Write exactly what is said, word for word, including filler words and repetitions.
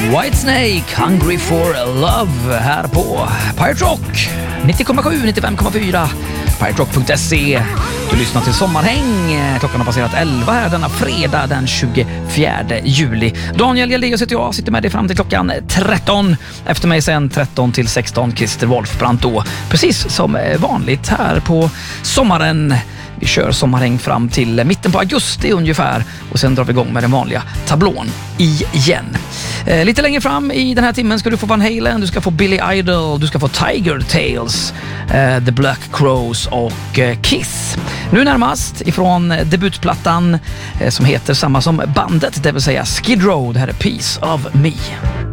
Whitesnake, Hungry for Love här på Pirate Rock nittio komma sju, nittiofem komma fyra, pirate rock punkt se. Du lyssnar till Sommarhäng. Klockan har passerat elva här denna fredag den tjugofjärde juli. Daniel Hjeldius heter jag, sitter med dig fram till klockan tretton. Efter mig sen tretton till sexton Christer Wolfbrandt då. Precis som vanligt här på sommaren. Vi kör Sommarhäng fram till mitten på augusti ungefär och sen drar vi igång med den vanliga tablån igen. Eh, lite längre fram i den här timmen ska du få Van Halen, du ska få Billy Idol, du ska få Tiger Tales, eh, The Black Crowes och eh, Kiss. Nu närmast ifrån debutplattan eh, som heter samma som bandet, det vill säga Skid Row. Det här är Piece of Me.